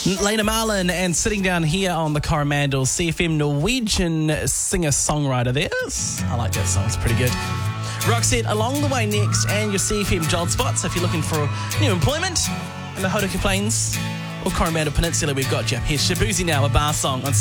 Lena Marlin and sitting down here on the Coromandel CFM Norwegian singer-songwriter there. I like that song, it's pretty good. Roxette along the way next and your CFM job spots. If you're looking for new employment in the Hauraki Plains or Coromandel Peninsula, we've got you. Here's Shabuzi now, a bar song on